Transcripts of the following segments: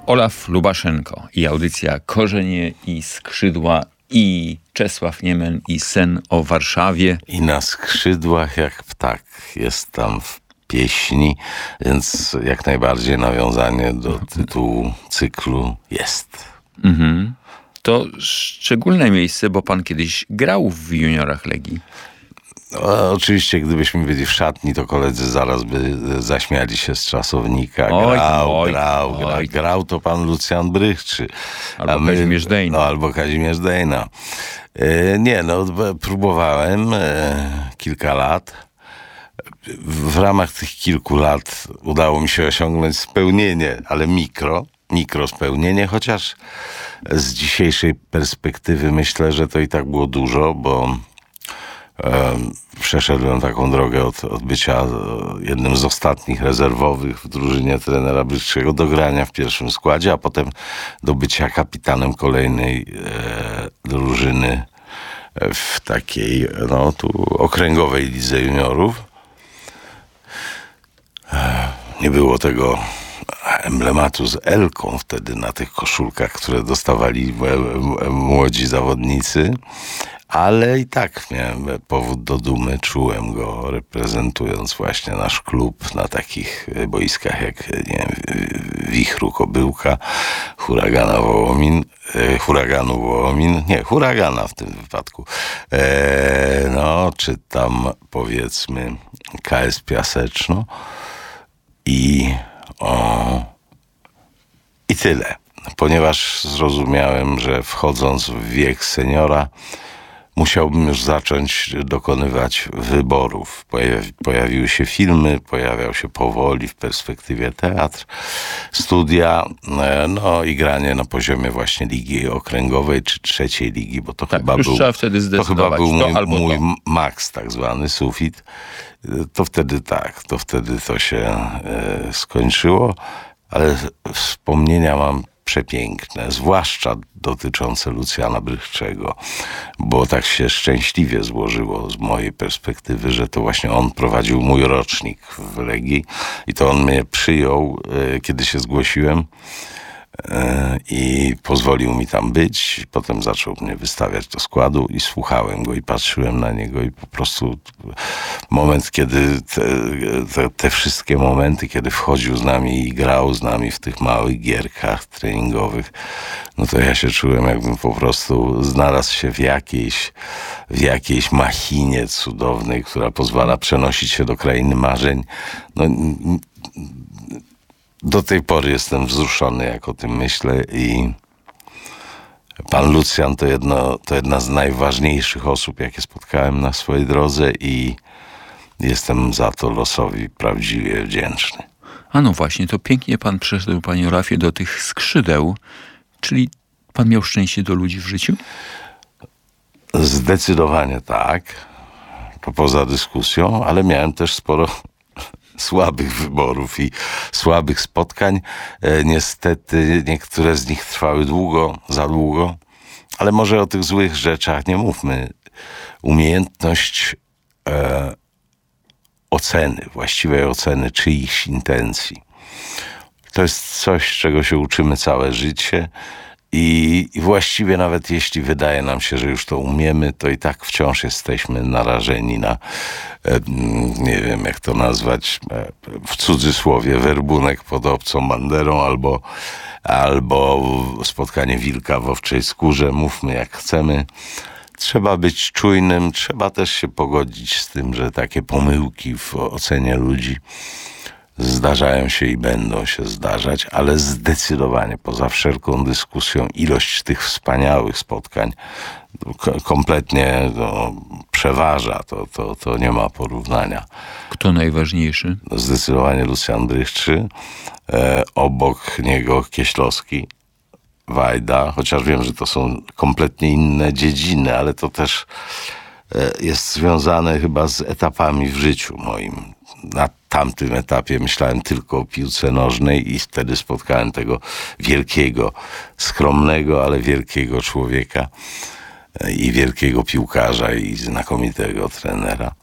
Olaf Lubaszenko i audycja Korzenie i Skrzydła i Czesław Niemen i Sen o Warszawie. I na skrzydłach jak ptak jest tam w pieśni, więc jak najbardziej nawiązanie do tytułu cyklu jest. To szczególne miejsce, bo pan kiedyś grał w juniorach Legii. No, oczywiście, gdybyśmy byli w szatni, to koledzy zaraz by zaśmiali się z czasownika. Grał to pan Lucjan Brychczy. Albo Kazimierz Dejna. No, albo Kazimierz Dejna. Próbowałem kilka lat. W ramach tych kilku lat udało mi się osiągnąć spełnienie, ale mikro spełnienie, chociaż z dzisiejszej perspektywy myślę, że to i tak było dużo, bo przeszedłem taką drogę od bycia jednym z ostatnich rezerwowych w drużynie trenera Brychczego do grania w pierwszym składzie, a potem do bycia kapitanem kolejnej drużyny w takiej okręgowej lidze juniorów. Nie było tego emblematu z Elką wtedy na tych koszulkach, które dostawali młodzi zawodnicy, ale i tak miałem powód do dumy, czułem go reprezentując właśnie nasz klub na takich boiskach jak Wichru Kobyłka, Huragana w tym wypadku, czy tam powiedzmy KS Piaseczno i tyle. Ponieważ zrozumiałem, że wchodząc w wiek seniora musiałbym już zacząć dokonywać wyborów. Pojawiły się filmy, pojawiał się powoli w perspektywie teatr, studia, i granie na poziomie właśnie ligi okręgowej czy trzeciej ligi, bo to chyba był, trzeba wtedy zdecydować. To chyba był mój maks, tak zwany sufit. To wtedy to się skończyło, ale wspomnienia mam przepiękne, zwłaszcza dotyczące Lucjana Brychczego, bo tak się szczęśliwie złożyło z mojej perspektywy, że to właśnie on prowadził mój rocznik w Legii i to on mnie przyjął, kiedy się zgłosiłem i pozwolił mi tam być. Potem zaczął mnie wystawiać do składu i słuchałem go i patrzyłem na niego i po prostu moment, kiedy te wszystkie momenty, kiedy wchodził z nami i grał z nami w tych małych gierkach treningowych, no to ja się czułem, jakbym po prostu znalazł się w jakiejś machinie cudownej, która pozwala przenosić się do krainy marzeń. Do tej pory jestem wzruszony, jak o tym myślę, i pan Lucjan to jedna z najważniejszych osób, jakie spotkałem na swojej drodze i jestem za to losowi prawdziwie wdzięczny. A no właśnie, to pięknie pan przeszedł, panie Olafie, do tych skrzydeł, czyli pan miał szczęście do ludzi w życiu? Zdecydowanie tak, to poza dyskusją, ale miałem też sporo słabych wyborów i słabych spotkań. Niestety niektóre z nich trwały za długo, ale może o tych złych rzeczach nie mówmy. Umiejętność właściwej oceny czyichś intencji. To jest coś, czego się uczymy całe życie i właściwie nawet jeśli wydaje nam się, że już to umiemy, to i tak wciąż jesteśmy narażeni na, nie wiem jak to nazwać, w cudzysłowie, werbunek pod obcą banderą albo spotkanie wilka w owczej skórze. Mówmy jak chcemy. Trzeba być czujnym, trzeba też się pogodzić z tym, że takie pomyłki w ocenie ludzi zdarzają się i będą się zdarzać, ale zdecydowanie poza wszelką dyskusją ilość tych wspaniałych spotkań kompletnie przeważa. To nie ma porównania. Kto najważniejszy? Zdecydowanie Lucjan Brychczy, obok niego Kieślowski, Wajda, chociaż wiem, że to są kompletnie inne dziedziny, ale to też jest związane chyba z etapami w życiu moim. Na tamtym etapie myślałem tylko o piłce nożnej i wtedy spotkałem tego wielkiego, skromnego, ale wielkiego człowieka i wielkiego piłkarza i znakomitego trenera.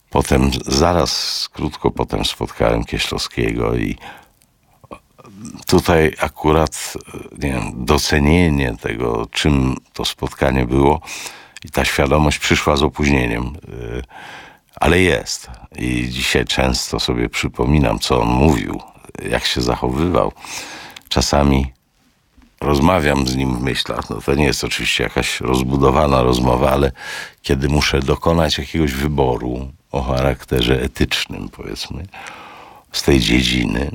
Krótko potem spotkałem Kieślowskiego i tutaj akurat, nie wiem, docenienie tego, czym to spotkanie było i ta świadomość przyszła z opóźnieniem, ale jest. I dzisiaj często sobie przypominam, co on mówił, jak się zachowywał. Czasami rozmawiam z nim w myślach. No to nie jest oczywiście jakaś rozbudowana rozmowa, ale kiedy muszę dokonać jakiegoś wyboru o charakterze etycznym, powiedzmy, z tej dziedziny,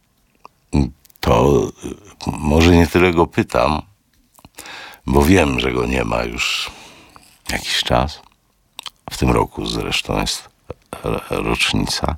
to może nie tyle go pytam, bo wiem, że go nie ma już jakiś czas. W tym roku zresztą jest rocznica.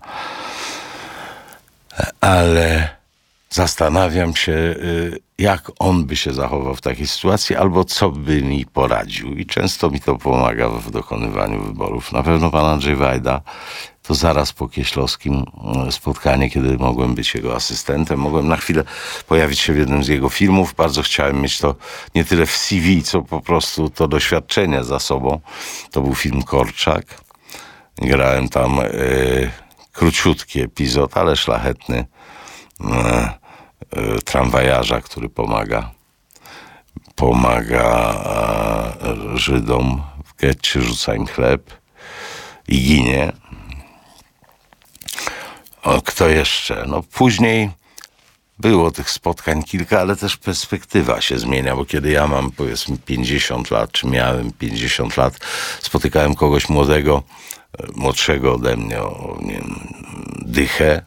Ale zastanawiam się, jak on by się zachował w takiej sytuacji, albo co by mi poradził. I często mi to pomaga w dokonywaniu wyborów. Na pewno pan Andrzej Wajda, to zaraz po Kieślowskim spotkanie, kiedy mogłem być jego asystentem. Mogłem na chwilę pojawić się w jednym z jego filmów. Bardzo chciałem mieć to nie tyle w CV, co po prostu to doświadczenie za sobą. To był film Korczak. Grałem tam króciutki epizod, ale szlachetny. Tramwajarza, który pomaga Żydom w getcie, rzuca im chleb i ginie. Kto jeszcze? No później było tych spotkań kilka, ale też perspektywa się zmienia, bo kiedy ja mam, powiedzmy, 50 lat, czy miałem 50 lat, spotykałem kogoś młodszego ode mnie o, nie wiem, dychę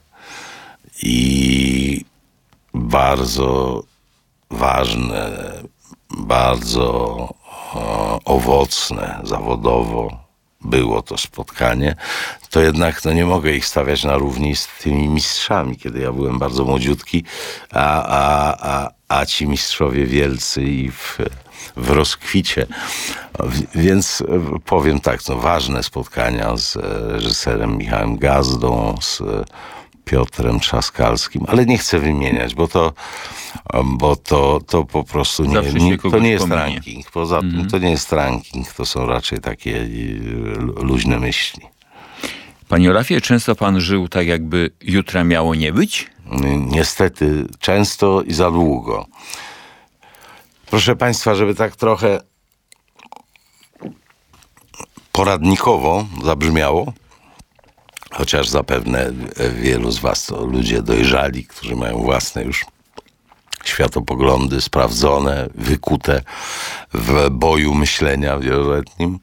i bardzo ważne, bardzo owocne zawodowo było to spotkanie, to jednak nie mogę ich stawiać na równi z tymi mistrzami, kiedy ja byłem bardzo młodziutki, a ci mistrzowie wielcy i w rozkwicie. Więc powiem tak, ważne spotkania z reżyserem Michałem Gazdą, z Piotrem Trzaskalskim, ale nie chcę wymieniać, bo to po prostu to nie jest ranking. Poza tym to nie jest ranking, to są raczej takie luźne myśli. Panie Olafie, często pan żył tak, jakby jutra miało nie być? Niestety, często i za długo. Proszę państwa, żeby tak trochę poradnikowo zabrzmiało, chociaż zapewne wielu z was to ludzie dojrzali, którzy mają własne już światopoglądy sprawdzone, wykute w boju myślenia wieloletnim,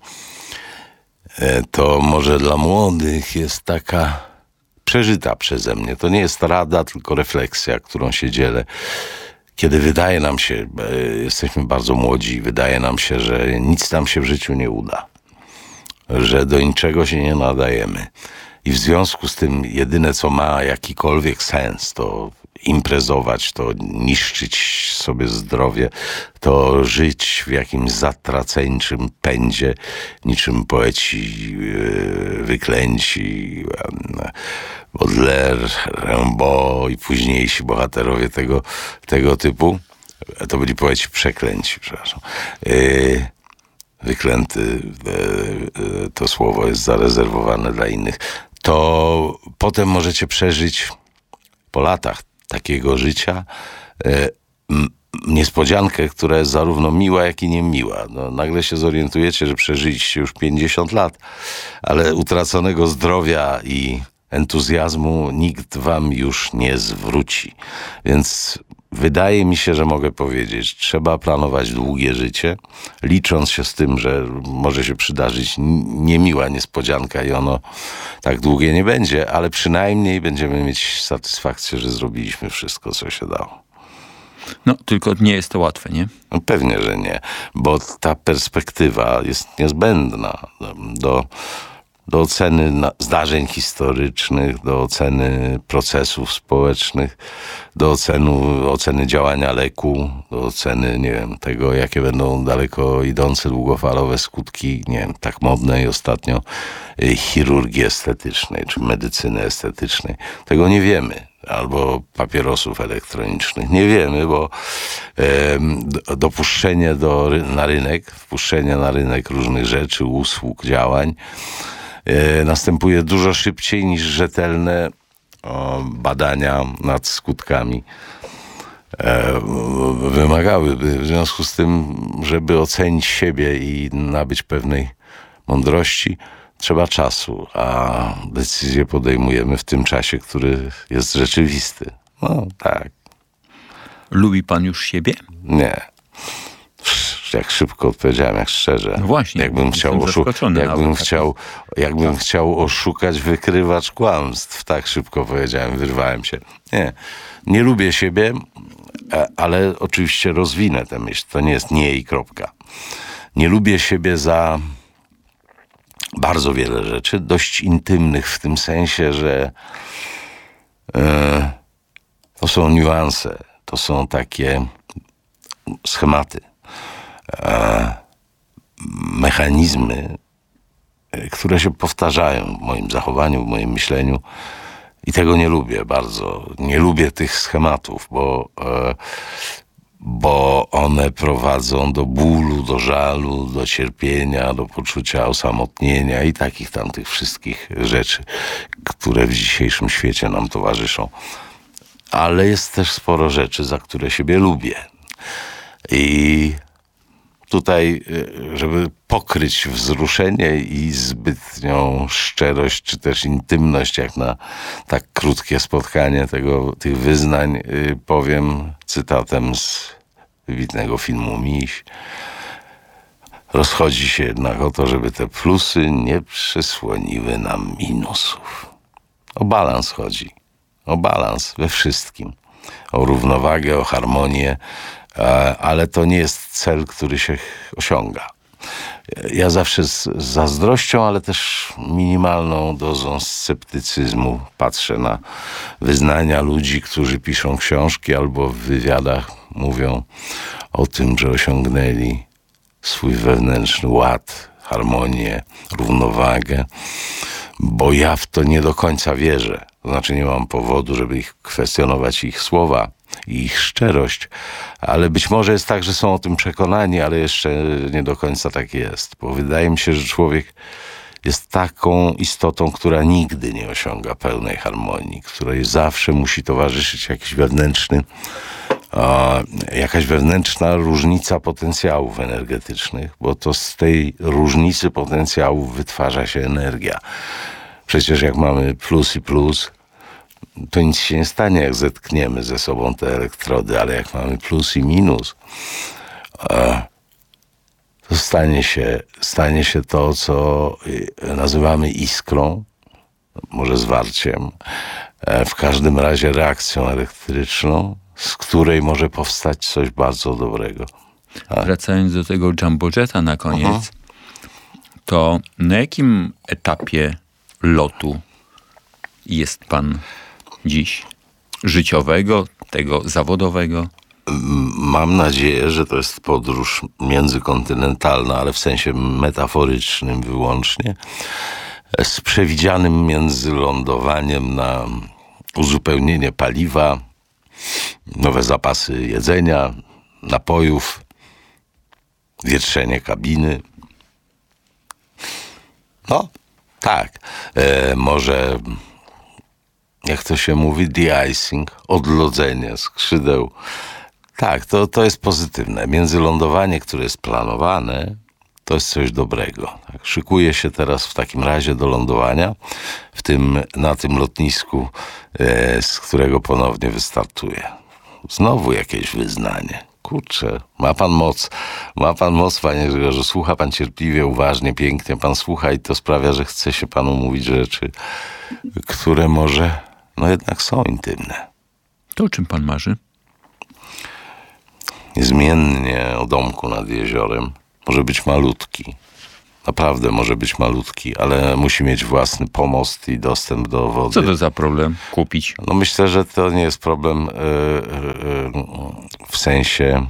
to może dla młodych jest taka przeżyta przeze mnie. To nie jest rada, tylko refleksja, którą się dzielę. Kiedy wydaje nam się, jesteśmy bardzo młodzi, wydaje nam się, że nic nam się w życiu nie uda, że do niczego się nie nadajemy. I w związku z tym jedyne, co ma jakikolwiek sens, to imprezować, to niszczyć sobie zdrowie, to żyć w jakimś zatraceńczym pędzie, niczym poeci wyklęci, Baudelaire, Rimbaud i późniejsi bohaterowie tego typu. To byli poeci przeklęci, przepraszam. Wyklęty, to słowo jest zarezerwowane dla innych. To potem możecie przeżyć po latach takiego życia niespodziankę, która jest zarówno miła, jak i niemiła. Nagle się zorientujecie, że przeżyliście już 50 lat, ale utraconego zdrowia i entuzjazmu nikt wam już nie zwróci. Więc wydaje mi się, że mogę powiedzieć, trzeba planować długie życie, licząc się z tym, że może się przydarzyć niemiła niespodzianka i ono tak długie nie będzie, ale przynajmniej będziemy mieć satysfakcję, że zrobiliśmy wszystko, co się dało. No, tylko nie jest to łatwe, nie? No, pewnie, że nie, bo ta perspektywa jest niezbędna do oceny zdarzeń historycznych, do oceny procesów społecznych, do oceny działania leku, do oceny, nie wiem, tego, jakie będą daleko idące, długofalowe skutki, nie wiem, tak modnej ostatnio chirurgii estetycznej, czy medycyny estetycznej. Tego nie wiemy. Albo papierosów elektronicznych. Nie wiemy, bo dopuszczenie wpuszczenie na rynek różnych rzeczy, usług, działań następuje dużo szybciej niż rzetelne badania nad skutkami wymagałyby. W związku z tym, żeby ocenić siebie i nabyć pewnej mądrości, trzeba czasu, a decyzje podejmujemy w tym czasie, który jest rzeczywisty. No tak. Lubi pan już siebie? Nie. Jak szybko odpowiedziałem, jak szczerze. No właśnie. Jakbym chciał oszukać wykrywacz kłamstw. Tak szybko powiedziałem, wyrwałem się. Nie lubię siebie, ale oczywiście rozwinę tę myśl. To nie jest nie i kropka. Nie lubię siebie za bardzo wiele rzeczy, dość intymnych w tym sensie, że to są niuanse, to są takie schematy, mechanizmy, które się powtarzają w moim zachowaniu, w moim myśleniu i tego nie lubię bardzo. Nie lubię tych schematów, bo one prowadzą do bólu, do żalu, do cierpienia, do poczucia osamotnienia i takich tam tych wszystkich rzeczy, które w dzisiejszym świecie nam towarzyszą. Ale jest też sporo rzeczy, za które siebie lubię. I tutaj, żeby pokryć wzruszenie i zbytnią szczerość, czy też intymność, jak na tak krótkie spotkanie tych wyznań, powiem cytatem z wybitnego filmu Miś. Rozchodzi się jednak o to, żeby te plusy nie przysłoniły nam minusów. O balans chodzi. O balans we wszystkim. O równowagę, o harmonię, ale to nie jest cel, który się osiąga. Ja zawsze z zazdrością, ale też minimalną dozą sceptycyzmu patrzę na wyznania ludzi, którzy piszą książki albo w wywiadach mówią o tym, że osiągnęli swój wewnętrzny ład, harmonię, równowagę, bo ja w to nie do końca wierzę. To znaczy nie mam powodu, żeby kwestionować ich słowa i ich szczerość, ale być może jest tak, że są o tym przekonani, ale jeszcze nie do końca tak jest, bo wydaje mi się, że człowiek jest taką istotą, która nigdy nie osiąga pełnej harmonii, której zawsze musi towarzyszyć jakaś wewnętrzna różnica potencjałów energetycznych, bo to z tej różnicy potencjałów wytwarza się energia. Przecież jak mamy plus i plus, to nic się nie stanie, jak zetkniemy ze sobą te elektrody, ale jak mamy plus i minus, to stanie się to, co nazywamy iskrą, może zwarciem, w każdym razie reakcją elektryczną, z której może powstać coś bardzo dobrego. Wracając do tego Jumbo Jetta na koniec, to na jakim etapie lotu jest pan dziś? Życiowego, tego zawodowego? Mam nadzieję, że to jest podróż międzykontynentalna, ale w sensie metaforycznym wyłącznie, z przewidzianym międzylądowaniem na uzupełnienie paliwa, nowe zapasy jedzenia, napojów, wietrzenie kabiny. No, tak. Może, jak to się mówi, de-icing, odlodzenie skrzydeł. Tak, to jest pozytywne. Międzylądowanie, które jest planowane, to jest coś dobrego. Tak, szykuję się teraz w takim razie do lądowania na tym lotnisku, z którego ponownie wystartuję. Znowu jakieś wyznanie. Kurczę, ma pan moc, panie Grzegorzu, słucha pan cierpliwie, uważnie, pięknie pan słucha i to sprawia, że chce się panu mówić rzeczy, które może, jednak są intymne. To o czym pan marzy? Niezmiennie o domku nad jeziorem. Może być malutki. Naprawdę może być malutki, ale musi mieć własny pomost i dostęp do wody. Co to za problem? Kupić? Myślę, że to nie jest problem w sensie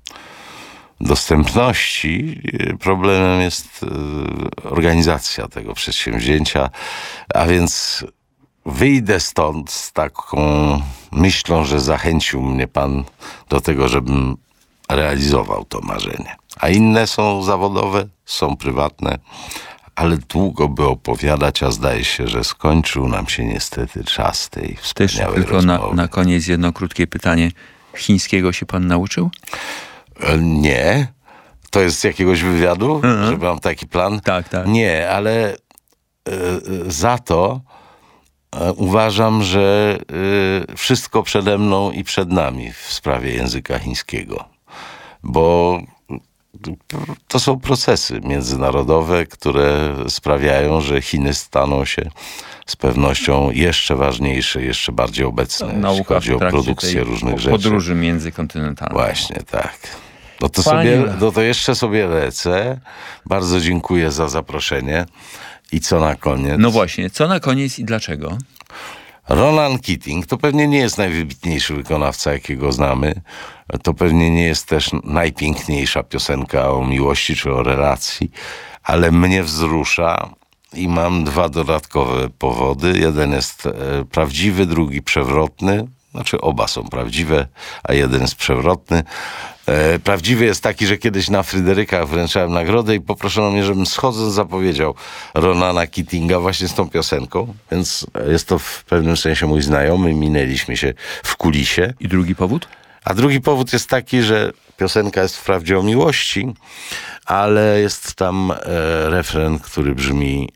dostępności. Problemem jest organizacja tego przedsięwzięcia, a więc wyjdę stąd z taką myślą, że zachęcił mnie pan do tego, żebym realizował to marzenie. A inne są zawodowe, są prywatne, ale długo by opowiadać, a zdaje się, że skończył nam się niestety czas tej wspaniałej rozmowy. Tylko na koniec jedno krótkie pytanie. chińskiego się pan nauczył? Nie. To jest z jakiegoś wywiadu, że mam taki plan? Tak, tak. Nie, ale za to uważam, że wszystko przede mną i przed nami w sprawie języka chińskiego. Bo to są procesy międzynarodowe, które sprawiają, że Chiny staną się z pewnością jeszcze ważniejsze, jeszcze bardziej obecne, jeśli chodzi o produkcję różnych rzeczy. Podróży międzykontynentalnej. Właśnie, tak. No to jeszcze sobie lecę. Bardzo dziękuję za zaproszenie. I co na koniec? No właśnie, co na koniec i dlaczego? Ronan Keating to pewnie nie jest najwybitniejszy wykonawca, jakiego znamy. To pewnie nie jest też najpiękniejsza piosenka o miłości czy o relacji, ale mnie wzrusza i mam dwa dodatkowe powody. Jeden jest prawdziwy, drugi przewrotny. Znaczy oba są prawdziwe, a jeden jest przewrotny. Prawdziwy jest taki, że kiedyś na Fryderykach wręczałem nagrodę i poproszono mnie, żebym schodząc zapowiedział Ronana Keatinga właśnie z tą piosenką, więc jest to w pewnym sensie mój znajomy, minęliśmy się w kulisie. I drugi powód? A drugi powód jest taki, że piosenka jest wprawdzie o miłości, ale jest tam refren, który brzmi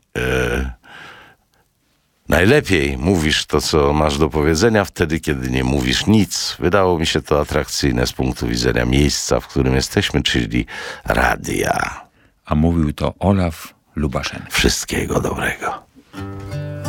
najlepiej mówisz to, co masz do powiedzenia wtedy, kiedy nie mówisz nic. Wydało mi się to atrakcyjne z punktu widzenia miejsca, w którym jesteśmy, czyli radia. A mówił to Olaf Lubaszenko. Wszystkiego dobrego.